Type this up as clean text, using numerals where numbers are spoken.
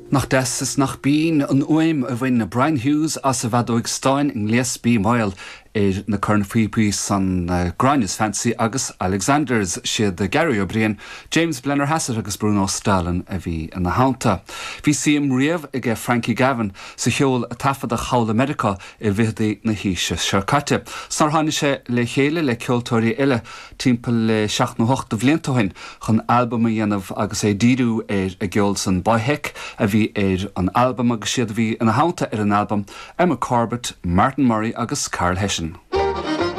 Nach des is nach bín an uaim a bhain na Brian Hughes as a bhadóig Stein in Lies bí Moyle na Curn Fipi san Grannis Fancy agus Alexanders siad de Gary O'Brien, James Blenner Hassett agus Bruno Stalin a bhí in na hánta. Bhí siam riamh ige Frankie Gavin sa cheol a tafad a chaula America I bhidí na híise searcate. Snar hána sé le chéile le ceoltóirí eile timpeall le 68 bhliantúhain chun album a dhéanamh agus é díú a geol san Boyhek a bhí an album agus siad bhí in na hánta an album Emma Corbett, Martin Murray agus Carl Hession.